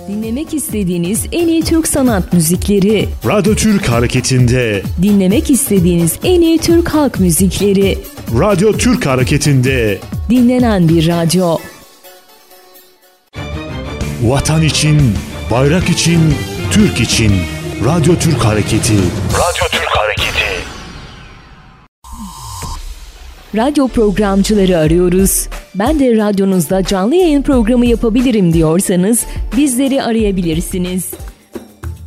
Dinlemek istediğiniz en iyi Türk sanat müzikleri. Radyo Türk Hareketi'nde. Dinlemek istediğiniz en iyi Türk halk müzikleri. Radyo Türk Hareketi'nde. Dinlenen bir radyo. Vatan için, bayrak için, Türk için. Radyo Türk Hareketi. Radyo Türk Hareketi. Radyo programcıları arıyoruz. Ben de radyonuzda canlı yayın programı yapabilirim diyorsanız bizleri arayabilirsiniz.